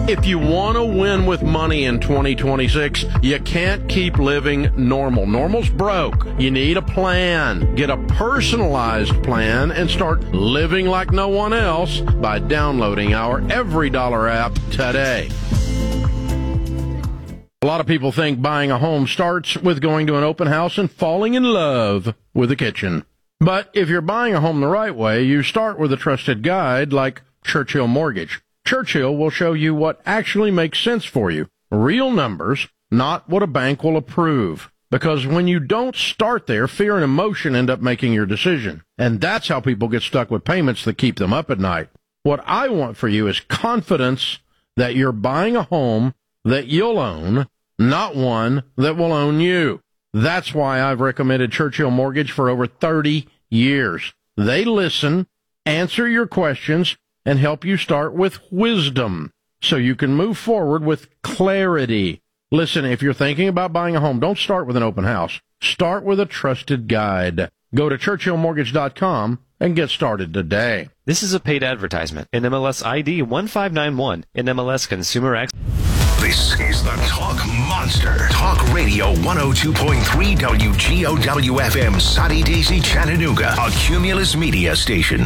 If you want to win with money in 2026, you can't keep living normal. Normal's broke. You need a plan. Get a personalized plan and start living like no one else by downloading our Every Dollar app today. A lot of people think buying a home starts with going to an open house and falling in love with the kitchen. But if you're buying a home the right way, you start with a trusted guide like Churchill Mortgage. Churchill will show you what actually makes sense for you. Real numbers, not what a bank will approve. Because when you don't start there, fear and emotion end up making your decision. And that's how people get stuck with payments that keep them up at night. What I want for you is confidence that you're buying a home that you'll own, not one that will own you. That's why I've recommended Churchill Mortgage for over 30 years. They listen, answer your questions, and help you start with wisdom so you can move forward with clarity. Listen, if you're thinking about buying a home, don't start with an open house. Start with a trusted guide. Go to ChurchillMortgage.com and get started today. This is a paid advertisement. NMLS ID 1591. NMLS Consumer Access. This is the Talk Monster. Talk Radio 102.3 WGOW FM, Soddy Daisy, Chattanooga, a Cumulus Media station.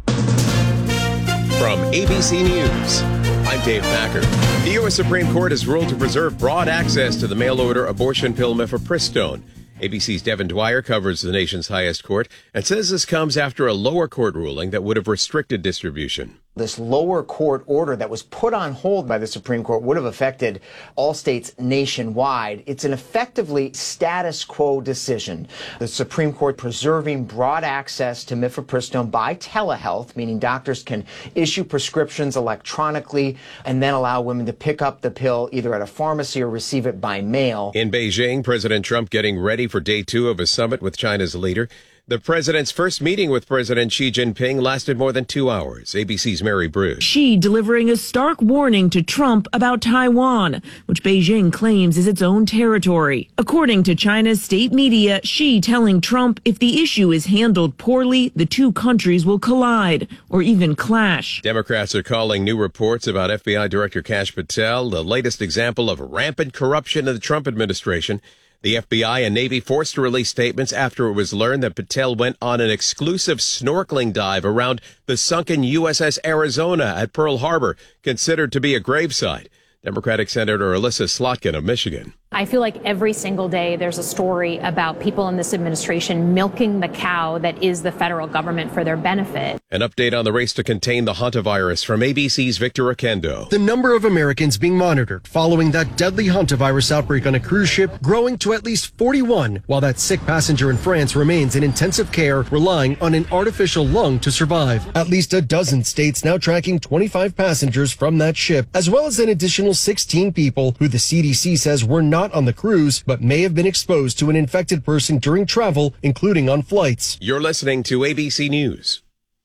From ABC News, I'm Dave Packer. The U.S. Supreme Court has ruled to preserve broad access to the mail-order abortion pill mifepristone. ABC's Devin Dwyer covers the nation's highest court and says this comes after a lower court ruling that would have restricted distribution. This lower court order that was put on hold by the Supreme Court would have affected all states nationwide. It's an effectively status quo decision. The Supreme Court preserving broad access to mifepristone by telehealth, meaning doctors can issue prescriptions electronically and then allow women to pick up the pill either at a pharmacy or receive it by mail. In Beijing, President Trump getting ready for day 2 of a summit with China's leader. The president's first meeting with President Xi Jinping lasted more than 2 hours. ABC's Mary Bruce. Xi delivering a stark warning to Trump about Taiwan, which Beijing claims is its own territory. According to China's state media, Xi telling Trump if the issue is handled poorly, the two countries will collide or even clash. Democrats are calling new reports about FBI Director Kash Patel the latest example of rampant corruption in the Trump administration. The FBI and Navy forced to release statements after it was learned that Patel went on an exclusive snorkeling dive around the sunken USS Arizona at Pearl Harbor, considered to be a gravesite. Democratic Senator Alyssa Slotkin of Michigan. I feel like every single day there's a story about people in this administration milking the cow that is the federal government for their benefit. An update on the race to contain the hantavirus from ABC's Victor Oquendo. The number of Americans being monitored following that deadly hantavirus outbreak on a cruise ship growing to at least 41, while that sick passenger in France remains in intensive care, relying on an artificial lung to survive. At least a dozen states now tracking 25 passengers from that ship, as well as an additional 16 people who the CDC says were not on the cruise, but may have been exposed to an infected person during travel, including on flights. You're listening to ABC News.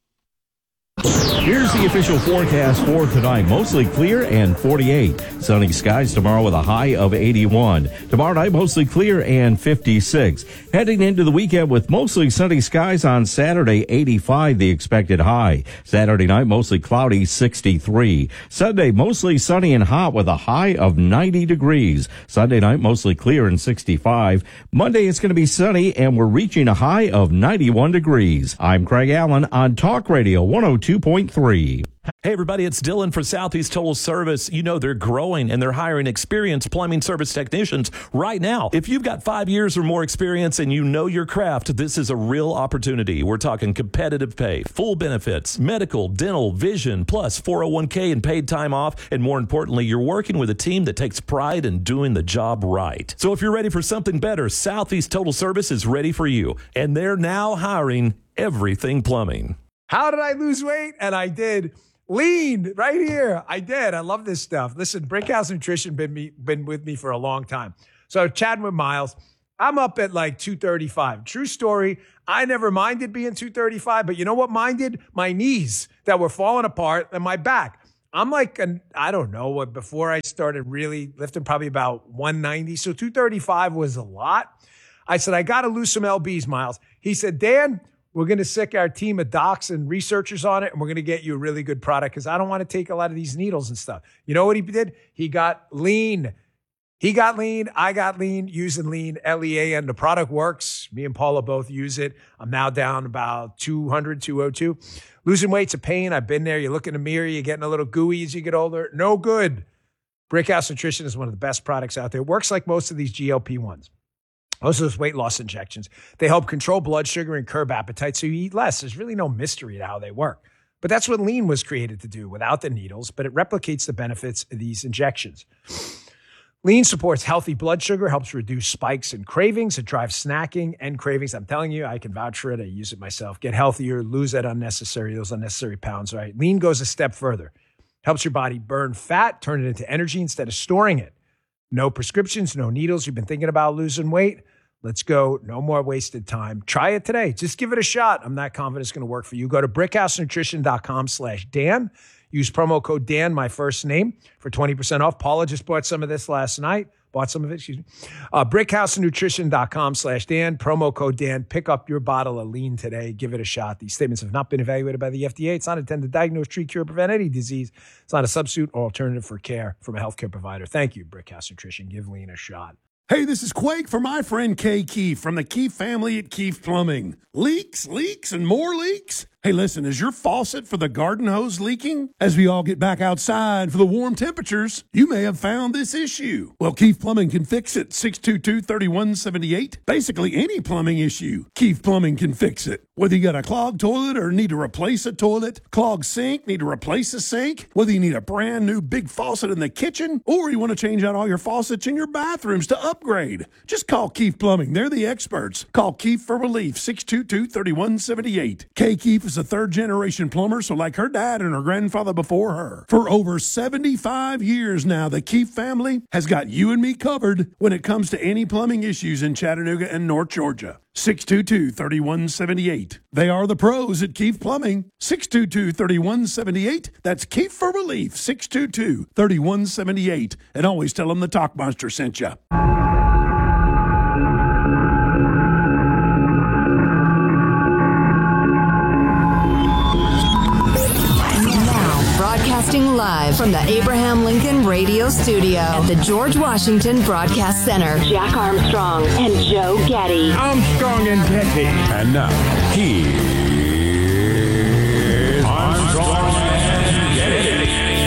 Here's the official forecast for tonight. Mostly clear and 48. Sunny skies tomorrow with a high of 81. Tomorrow night, mostly clear and 56. Heading into the weekend with mostly sunny skies on Saturday, 85 the expected high. Saturday night, mostly cloudy, 63. Sunday, mostly sunny and hot with a high of 90 degrees. Sunday night, mostly clear and 65. Monday, it's going to be sunny and we're reaching a high of 91 degrees. I'm Craig Allen on Talk Radio 102.3. Hey everybody, it's Dylan for Southeast Total Service. You know they're growing and they're hiring experienced plumbing service technicians right now. If you've got 5 years or more experience and you know your craft, this is a real opportunity. We're talking competitive pay, full benefits, medical, dental, vision, plus 401k and paid time off. And more importantly, you're working with a team that takes pride in doing the job right. So if you're ready for something better, Southeast Total Service is ready for you. And they're now hiring everything plumbing. How did I lose weight? And I did. Lean right here. I did. I love this stuff. Listen, Brickhouse Nutrition been with me for a long time. So chatting with Miles, I'm up at like 235. True story. I never minded being 235, but you know what minded? My knees that were falling apart and my back. I'm like, I don't know what, before I started really lifting, probably about 190. So 235 was a lot. I said, I got to lose some LBs, Miles. He said, Dan, We're going to sick our team of docs and researchers on it, and we're going to get you a really good product because I don't want to take a lot of these needles and stuff. You know what he did? He got lean. He got lean. I got lean using lean, Lean. The product works. Me and Paula both use it. I'm now down about 200, 202. Losing weight's a pain. I've been there. You look in the mirror, you're getting a little gooey as you get older. No good. Brickhouse Nutrition is one of the best products out there. It works like most of these GLP-1s. Most of those weight loss injections. They help control blood sugar and curb appetite so you eat less. There's really no mystery to how they work. But that's what lean was created to do without the needles, but it replicates the benefits of these injections. Lean supports healthy blood sugar, helps reduce spikes and cravings. It drives snacking and cravings. I'm telling you, I can vouch for it. I use it myself. Get healthier, lose those unnecessary pounds, right? Lean goes a step further. Helps your body burn fat, turn it into energy instead of storing it. No prescriptions, no needles. You've been thinking about losing weight? Let's go. No more wasted time. Try it today. Just give it a shot. I'm not confident it's going to work for you. Go to brickhousenutrition.com/Dan. Use promo code Dan, my first name, for 20% off. Paula just bought some of this last night. Brickhousenutrition.com/Dan. Promo code Dan. Pick up your bottle of lean today. Give it a shot. These statements have not been evaluated by the FDA. It's not intended to diagnose, treat, cure, prevent any disease. It's not a substitute or alternative for care from a healthcare provider. Thank you, Brickhouse Nutrition. Give lean a shot. Hey, this is Quake for my friend Kay Keefe from the Keefe family at Keefe Plumbing. Leaks, and more leaks? Hey, listen, is your faucet for the garden hose leaking? As we all get back outside for the warm temperatures, you may have found this issue. Well, Keefe Plumbing can fix it. 622-3178. Basically, any plumbing issue, Keefe Plumbing can fix it. Whether you got a clogged toilet or need to replace a toilet, clogged sink, need to replace a sink, whether you need a brand new big faucet in the kitchen, or you want to change out all your faucets in your bathrooms to upgrade, just call Keefe Plumbing. They're the experts. Call Keefe for relief. 622-3178. Kay Keefe is a third-generation plumber, so like her dad and her grandfather before her. For over 75 years now, the Keefe family has got you and me covered when it comes to any plumbing issues in Chattanooga and North Georgia. 622-3178. They are the pros at Keefe Plumbing. 622-3178. That's Keefe for relief. 622-3178. And always tell them the Talk Monster sent you. Broadcasting live from the Abraham Lincoln Radio Studio at the George Washington Broadcast Center. Jack Armstrong and Joe Getty. Armstrong and Getty. And now, here's Armstrong and Getty.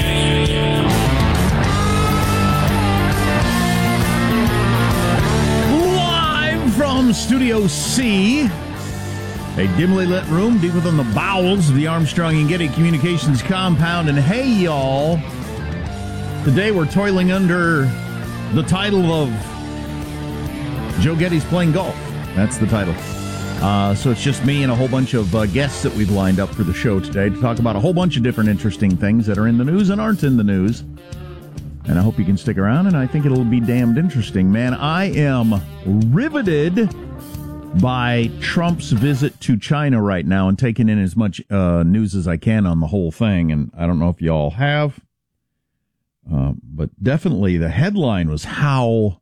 Live from Studio C. A dimly lit room deep within the bowels of the Armstrong and Getty Communications compound. And hey, y'all, today we're toiling under the title of Joe Getty's Playing Golf. That's the title. So it's just me and a whole bunch of guests that we've lined up for the show today to talk about a whole bunch of different interesting things that are in the news and aren't in the news. And I hope you can stick around, and I think it'll be damned interesting. Man, I am riveted by Trump's visit to China right now and taking in as much news as I can on the whole thing. And I don't know if y'all have, but definitely the headline was how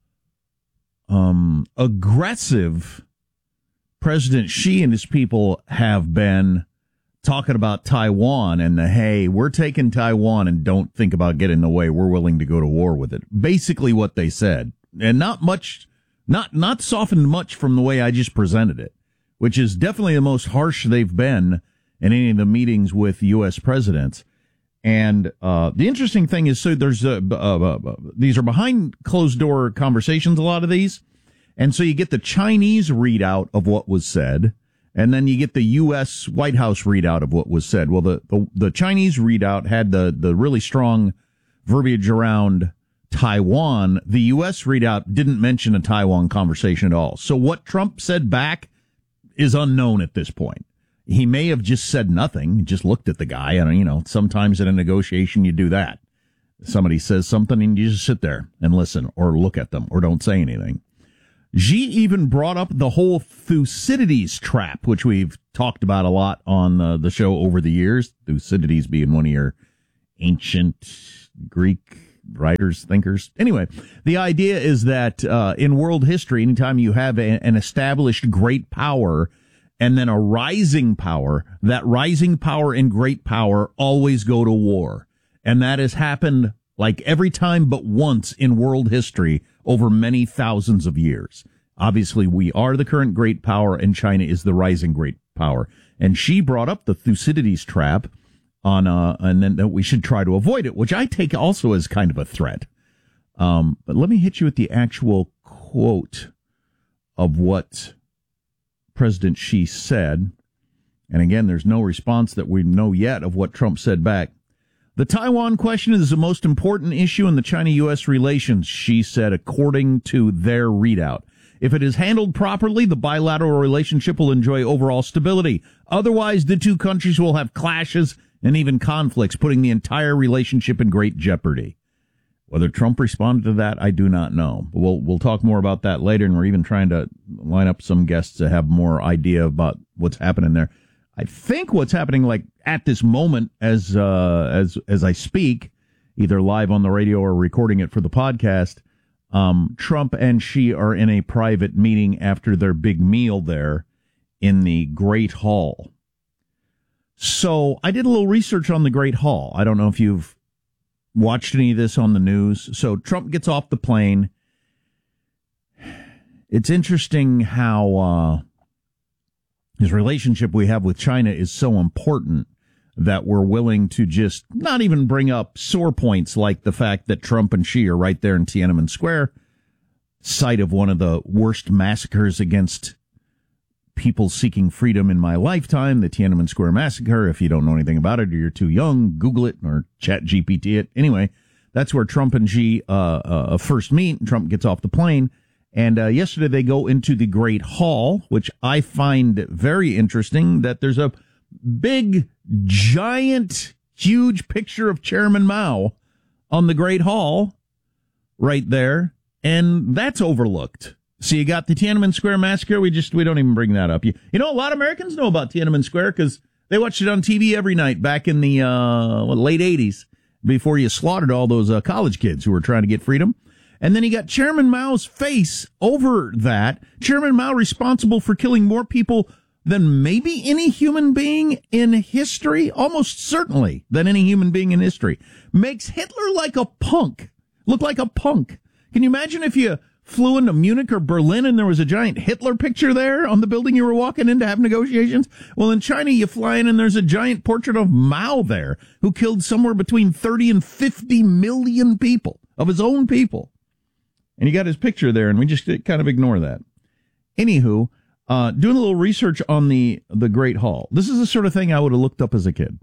aggressive President Xi and his people have been talking about Taiwan and hey, we're taking Taiwan and don't think about getting in the way. We're willing to go to war with it. Basically what they said. And not much... Not softened much from the way I just presented it, which is definitely the most harsh they've been in any of the meetings with U.S. presidents. And the interesting thing is, so there's these are behind closed door conversations, a lot of these, and so you get the Chinese readout of what was said, and then you get the U.S. White House readout of what was said. Well, the Chinese readout had the really strong verbiage around Taiwan. The U.S. readout didn't mention a Taiwan conversation at all. So what Trump said back is unknown at this point. He may have just said nothing, just looked at the guy. And, sometimes in a negotiation you do that. Somebody says something and you just sit there and listen or look at them or don't say anything. Xi even brought up the whole Thucydides trap, which we've talked about a lot on the show over the years. Thucydides being one of your ancient Greek writers, thinkers. Anyway, the idea is that in world history, anytime you have an established great power and then a rising power, that rising power and great power always go to war. And that has happened like every time but once in world history over many thousands of years. Obviously, we are the current great power, and China is the rising great power. And she brought up the Thucydides trap and then that we should try to avoid it, which I take also as kind of a threat. But let me hit you with the actual quote of what President Xi said. And again, there's no response that we know yet of what Trump said back. The Taiwan question is the most important issue in the China-U.S. relations, Xi said, according to their readout. If it is handled properly, the bilateral relationship will enjoy overall stability. Otherwise, the two countries will have clashes and even conflicts, putting the entire relationship in great jeopardy. Whether Trump responded to that, I do not know. But we'll talk more about that later, and we're even trying to line up some guests to have more idea about what's happening there. I think what's happening, like at this moment, as I speak, either live on the radio or recording it for the podcast, Trump and Xi are in a private meeting after their big meal there in the Great Hall. So I did a little research on the Great Hall. I don't know if you've watched any of this on the news. So Trump gets off the plane. It's interesting how his relationship we have with China is so important that we're willing to just not even bring up sore points like the fact that Trump and Xi are right there in Tiananmen Square, site of one of the worst massacres against people seeking freedom in my lifetime, the Tiananmen Square massacre. If you don't know anything about it or you're too young, Google it or ChatGPT it. Anyway, that's where Trump and Xi first meet. Trump gets off the plane. And yesterday they go into the Great Hall, which I find very interesting, that there's a big, giant, huge picture of Chairman Mao on the Great Hall right there. And that's overlooked. So you got the Tiananmen Square massacre. We don't even bring that up. You know, a lot of Americans know about Tiananmen Square because they watched it on TV every night back in the late 80s before you slaughtered all those college kids who were trying to get freedom. And then you got Chairman Mao's face over that. Chairman Mao responsible for killing more people than maybe any human being in history, almost certainly than any human being in history. Makes Hitler like a punk, look like a punk. Can you imagine if you flew into Munich or Berlin and there was a giant Hitler picture there on the building you were walking in to have negotiations? Well, in China, you fly in and there's a giant portrait of Mao there, who killed somewhere between 30 and 50 million people, of his own people. And you got his picture there, and we just kind of ignore that. Anywho, doing a little research on the Great Hall. This is the sort of thing I would have looked up as a kid.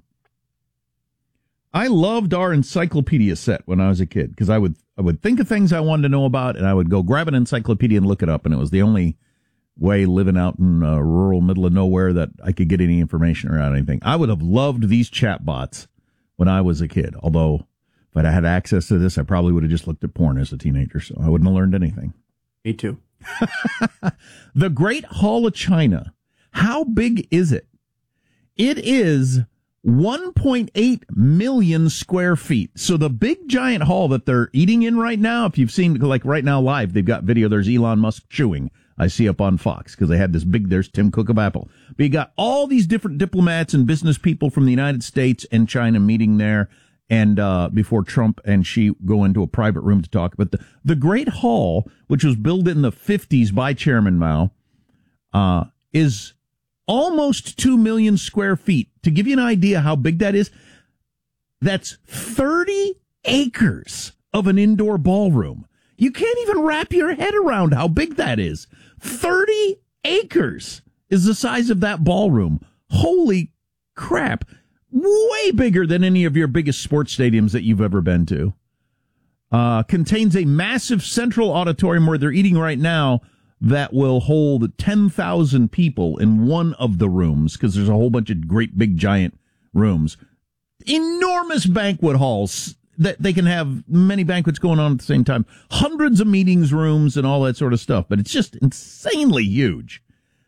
I loved our encyclopedia set when I was a kid because I would think of things I wanted to know about, and I would go grab an encyclopedia and look it up, and it was the only way living out in rural middle of nowhere that I could get any information around anything. I would have loved these chatbots when I was a kid, although if I had access to this, I probably would have just looked at porn as a teenager, so I wouldn't have learned anything. Me too. The Great Hall of China. How big is it? It is 1.8 million square feet. So the big giant hall that they're eating in right now, if you've seen, like right now live, they've got video, there's Elon Musk chewing. I see up on Fox because they had this big, there's Tim Cook of Apple. But you got all these different diplomats and business people from the United States and China meeting there. And before Trump and Xi go into a private room to talk. But the Great Hall, which was built in the 50s by Chairman Mao, is almost 2 million square feet. To give you an idea how big that is, that's 30 acres of an indoor ballroom. You can't even wrap your head around how big that is. 30 acres is the size of that ballroom. Holy crap. Way bigger than any of your biggest sports stadiums that you've ever been to. Contains a massive central auditorium where they're eating right now that will hold 10,000 people in one of the rooms because there's a whole bunch of great big giant rooms. Enormous banquet halls that they can have many banquets going on at the same time. Hundreds of meetings rooms and all that sort of stuff. But it's just insanely huge.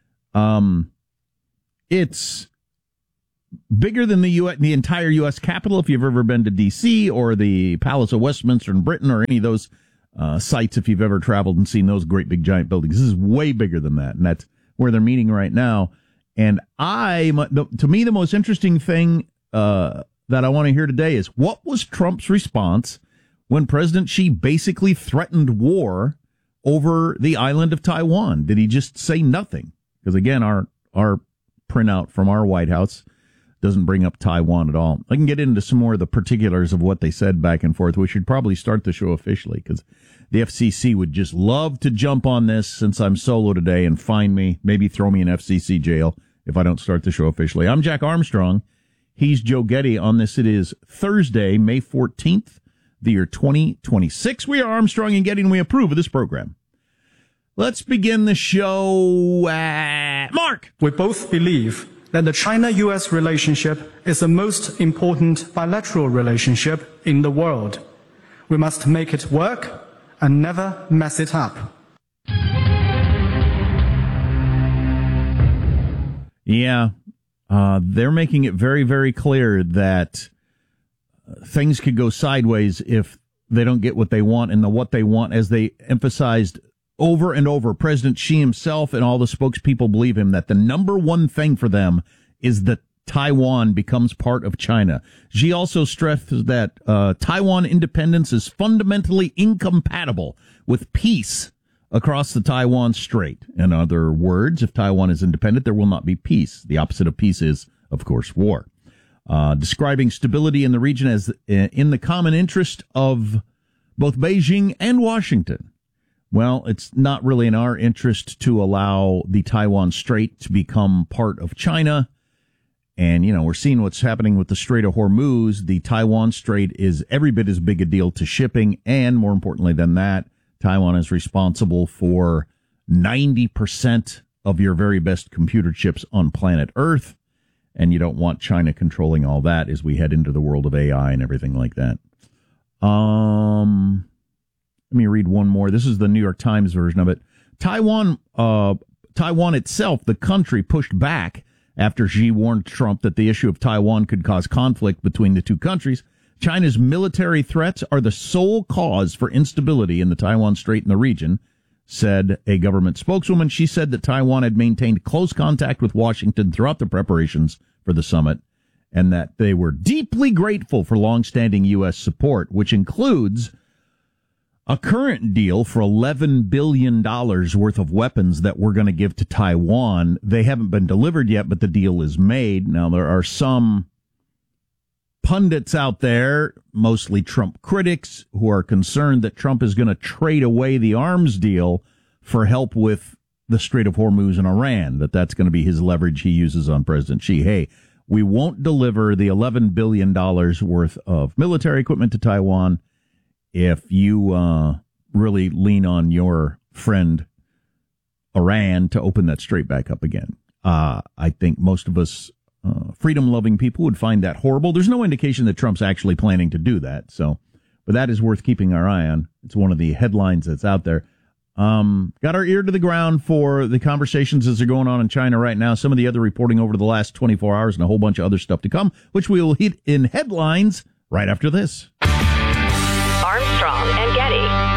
It's bigger than the entire U.S. Capitol, if you've ever been to D.C., or the Palace of Westminster in Britain, or any of those sites, if you've ever traveled and seen those great big giant buildings. This is way bigger than that, and that's where they're meeting right now. And to me, the most interesting thing that I want to hear today is, what was Trump's response when President Xi basically threatened war over the island of Taiwan? Did he just say nothing? Because again, our printout from our White House doesn't bring up Taiwan at all. I can get into some more of the particulars of what they said back and forth. We should probably start the show officially, because the FCC would just love to jump on this since I'm solo today and find me, maybe throw me in FCC jail if I don't start the show officially. I'm Jack Armstrong. He's Joe Getty. On this, it is Thursday, May 14th, the year 2026. We are Armstrong and Getty, and we approve of this program. Let's begin the show. Mark! We both believe that the China-U.S. relationship is the most important bilateral relationship in the world. We must make it work and never mess it up. Yeah, they're making it very, very clear that things could go sideways if they don't get what they want, and what they want, as they emphasized over and over, President Xi himself and all the spokespeople believe him, that the number one thing for them is that Taiwan becomes part of China. Xi also stressed that Taiwan independence is fundamentally incompatible with peace across the Taiwan Strait. In other words, if Taiwan is independent, there will not be peace. The opposite of peace is, of course, war. Describing stability in the region as in the common interest of both Beijing and Washington. Well, it's not really in our interest to allow the Taiwan Strait to become part of China. And, we're seeing what's happening with the Strait of Hormuz. The Taiwan Strait is every bit as big a deal to shipping. And more importantly than that, Taiwan is responsible for 90% of your very best computer chips on planet Earth. And you don't want China controlling all that as we head into the world of AI and everything like that. Let me read one more. This is the New York Times version of it. Taiwan itself, the country, pushed back after Xi warned Trump that the issue of Taiwan could cause conflict between the two countries. China's military threats are the sole cause for instability in the Taiwan Strait and the region, said a government spokeswoman. She said that Taiwan had maintained close contact with Washington throughout the preparations for the summit, and that they were deeply grateful for longstanding U.S. support, which includes a current deal for $11 billion worth of weapons that we're going to give to Taiwan. They haven't been delivered yet, but the deal is made. Now, there are some pundits out there, mostly Trump critics, who are concerned that Trump is going to trade away the arms deal for help with the Strait of Hormuz and Iran, that's going to be his leverage he uses on President Xi. Hey, we won't deliver the $11 billion worth of military equipment to Taiwan if you really lean on your friend Iran to open that strait back up again. I think most of us freedom-loving people would find that horrible. There's no indication that Trump's actually planning to do that, but that is worth keeping our eye on. It's one of the headlines that's out there. Got our ear to the ground for the conversations as they're going on in China right now, some of the other reporting over the last 24 hours, and a whole bunch of other stuff to come, which we will hit in headlines right after this. Armstrong and Getty.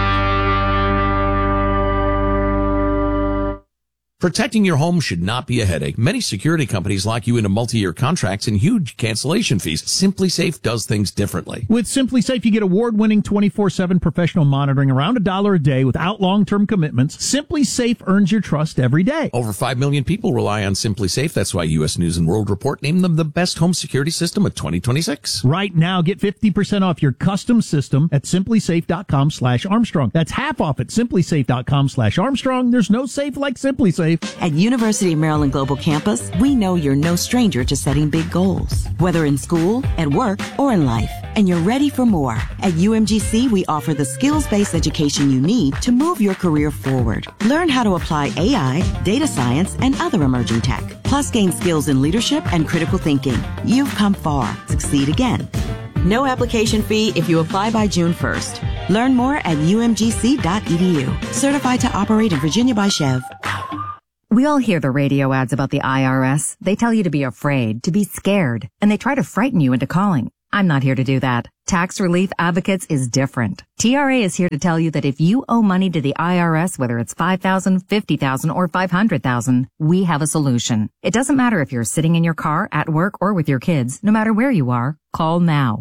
Protecting your home should not be a headache. Many security companies lock you into multi-year contracts and huge cancellation fees. SimpliSafe does things differently. With SimpliSafe, you get award-winning 24/7 professional monitoring around $1 a day without long-term commitments. SimpliSafe earns your trust every day. Over 5 million people rely on SimpliSafe. That's why U.S. News and World Report named them the best home security system of 2026. Right now, get 50% off your custom system at SimpliSafe.com/Armstrong. That's half off at SimpliSafe.com/Armstrong. There's no safe like SimpliSafe. At University of Maryland Global Campus, we know you're no stranger to setting big goals, whether in school, at work, or in life, and you're ready for more. At UMGC, we offer the skills-based education you need to move your career forward. Learn how to apply AI, data science, and other emerging tech, plus gain skills in leadership and critical thinking. You've come far. Succeed again. No application fee if you apply by June 1st. Learn more at umgc.edu. Certified to operate in Virginia by Chev. We all hear the radio ads about the IRS. They tell you to be afraid, to be scared, and they try to frighten you into calling. I'm not here to do that. Tax Relief Advocates is different. TRA is here to tell you that if you owe money to the IRS, whether it's $5,000, $50,000, or $500,000, we have a solution. It doesn't matter if you're sitting in your car, at work, or with your kids. No matter where you are, call now.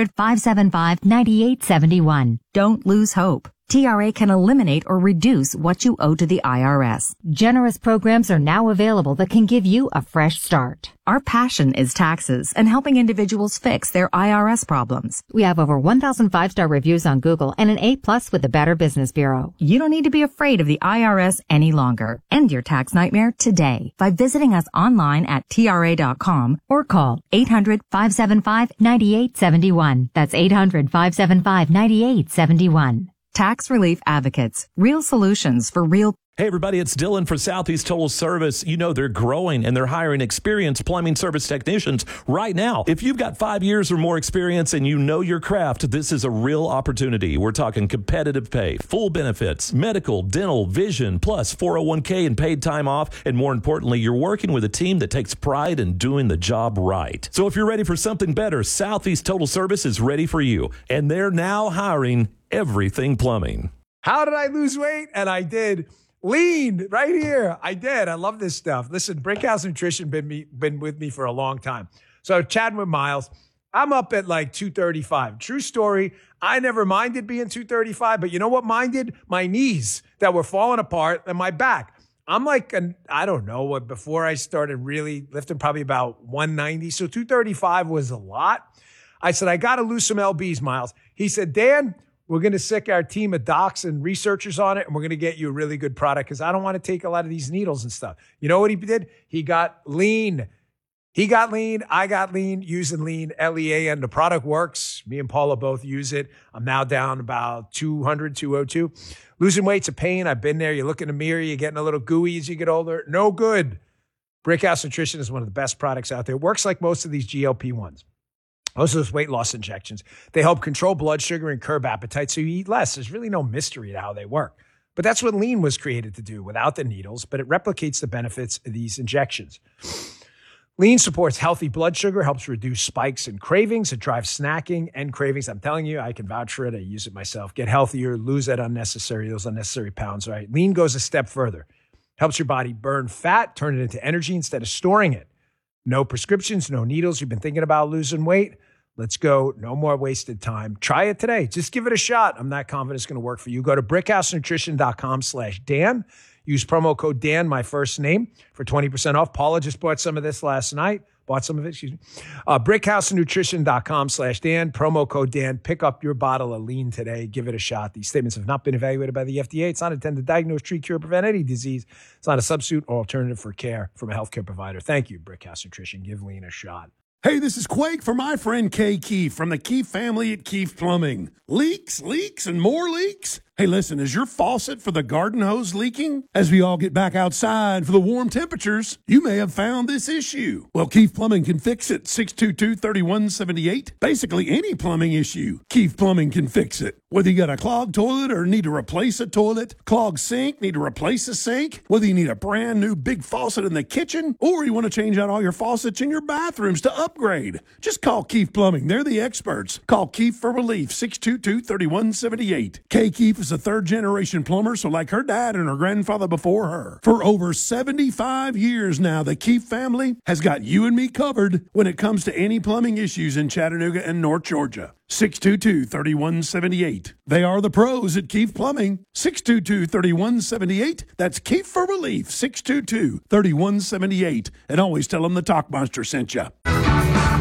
800-575-9871. Don't lose hope. TRA can eliminate or reduce what you owe to the IRS. Generous programs are now available that can give you a fresh start. Our passion is taxes and helping individuals fix their IRS problems. We have over 1,000 5-star reviews on Google and an A+ with the Better Business Bureau. You don't need to be afraid of the IRS any longer. End your tax nightmare today by visiting us online at TRA.com or call 800-575-9871. That's 800-575-9871. Tax Relief Advocates. Real solutions for real. Hey, everybody, it's Dylan for Southeast Total Service. You know they're growing and they're hiring experienced plumbing service technicians right now. If you've got 5 years or more experience and you know your craft, this is a real opportunity. We're talking competitive pay, full benefits, medical, dental, vision, plus 401k and paid time off. And more importantly, you're working with a team that takes pride in doing the job right. So if you're ready for something better, Southeast Total Service is ready for you. And they're now hiring everything plumbing. How did I lose weight? And I did. Lean right here. I did. I love this stuff. Listen, Brickhouse Nutrition been with me for a long time. So chatting with Miles, I'm up at like 235. True story. I never minded being 235, but you know what minded? My knees that were falling apart and my back. I'm like, I don't know what, before I started really lifting, probably about 190. So 235 was a lot. I said, I got to lose some lbs, Miles. He said, Dan, we're going to sick our team of docs and researchers on it, and we're going to get you a really good product because I don't want to take a lot of these needles and stuff. You know what he did? He got lean. He got lean. I got lean using lean, LEAN. The product works. Me and Paula both use it. I'm now down about 200, 202. Losing weight's a pain. I've been there. You look in the mirror, you're getting a little gooey as you get older. No good. Brickhouse Nutrition is one of the best products out there. It works like most of these GLP-1s. Most of those weight loss injections, they help control blood sugar and curb appetite so you eat less. There's really no mystery to how they work. But that's what lean was created to do without the needles, but it replicates the benefits of these injections. Lean supports healthy blood sugar, helps reduce spikes and cravings. It drives snacking and cravings. I'm telling you, I can vouch for it. I use it myself. Get healthier, lose those unnecessary pounds, right? Lean goes a step further. Helps your body burn fat, turn it into energy instead of storing it. No prescriptions, no needles. You've been thinking about losing weight? Let's go. No more wasted time. Try it today. Just give it a shot. I'm not confident it's going to work for you. Go to brickhousenutrition.com/Dan. Use promo code Dan, my first name, for 20% off. Paula just bought some of this last night. Brickhousenutrition.com/Dan. Promo code Dan. Pick up your bottle of lean today. Give it a shot. These statements have not been evaluated by the FDA. It's not intended to diagnose, treat, cure, prevent any disease. It's not a substitute or alternative for care from a healthcare provider. Thank you, Brickhouse Nutrition. Give lean a shot. Hey, this is Quake for my friend Kay Keefe from the Keefe family at Keefe Plumbing. Leaks, and more leaks? Hey, listen, is your faucet for the garden hose leaking? As we all get back outside for the warm temperatures, you may have found this issue. Well, Keefe Plumbing can fix it. 622-3178. Basically any plumbing issue, Keefe Plumbing can fix it. Whether you got a clogged toilet or need to replace a toilet, clogged sink, need to replace a sink, whether you need a brand new big faucet in the kitchen, or you want to change out all your faucets in your bathrooms to upgrade, just call Keefe Plumbing. They're the experts. Call Keefe for relief. 622-3178. Kay Keefe is a third-generation plumber, so like her dad and her grandfather before her. For over 75 years now, the Keefe family has got you and me covered when it comes to any plumbing issues in Chattanooga and North Georgia. 622-3178. They are the pros at Keefe Plumbing. 622-3178. That's Keefe for relief. 622-3178. And always tell them the Talk Monster sent you.